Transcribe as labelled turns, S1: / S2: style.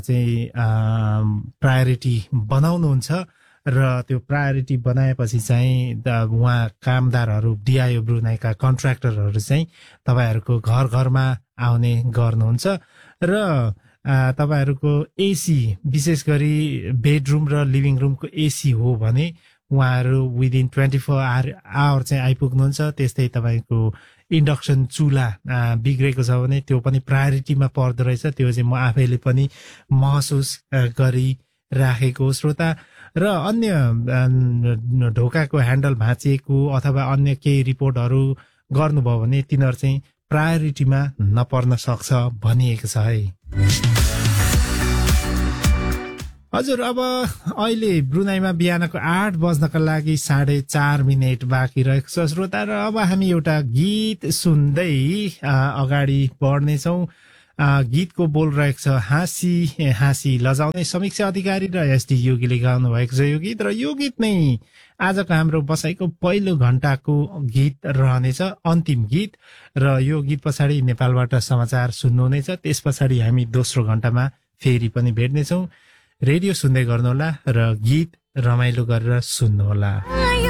S1: चाहिँ प्रायोरिटी बनाउनुहुन्छ र त्यो प्रायोरिटी बनाएपछि चाहिँ उहाँ कामदारहरू डिआइओ ब्रुनाईका कन्ट्र्याक्टरहरू चाहिँ तपाईँहरूको घर घरमा आउने गर्नुहुन्छ र तपाईँहरूको एसी विशेष गरी बेडरुम र लिभिङ रुमको एसी हो भने उहाँहरू विदिन 24 आवर चाहिँ आइपुग्नुहुन्छ। त्यस्तै तपाईँको इन्डक्सन चुल्हा बिग्रेको छ भने त्यो पनि प्रायोरिटीमा पर्दो रहेछ। त्यो चाहिँ म आफैले पनि महसुस गरिराखेको श्रोता। र अन्य ढोकाको ह्यान्डल भाँचिएको अथवा अन्य केही रिपोर्टहरू गर्नुभयो भने तिनीहरू चाहिँ प्रायोरिटीमा नपर्न सक्छ भनिएको छ है। हजुर, अब अहिले ब्रुनाईमा बिहानको 8 बज्नका लागि 4:30 बाँकी रहेको छ श्रोता। र अब हामी एउटा गीत सुन्दै अगाडि बढ्नेछौँ। गीतको बोल रहेको छ हाँसी हाँसी लजाउने। समीक्षा अधिकारी र एसडी योगीले गाउनु भएको छ यो गीत। र यो गीत नै आजको हाम्रो बसाइको पहिलो घण्टाको गीत रहनेछ, अन्तिम गीत। र यो गीत पछाडि नेपालबाट समाचार सुन्नुहुनेछ। त्यस पछाडि हामी दोस्रो घण्टामा फेरि पनि भेट्नेछौँ। रेडियो सुन्दै गर्नुहोला र गीत रमाइलो गरेर सुन्नुहोला।